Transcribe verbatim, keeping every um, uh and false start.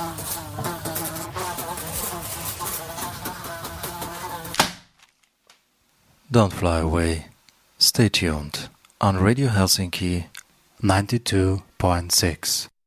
Don't fly away. Stay tuned on Radio Helsinki ninety-two point six.